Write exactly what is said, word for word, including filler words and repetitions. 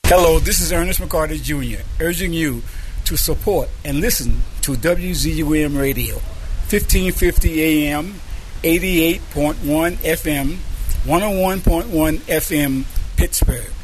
Hello, this is Ernest McCarty Junior urging you to support and listen to W Z U M Radio, fifteen fifty A M, eighty-eight point one F M, one oh one point one F M, Pittsburgh.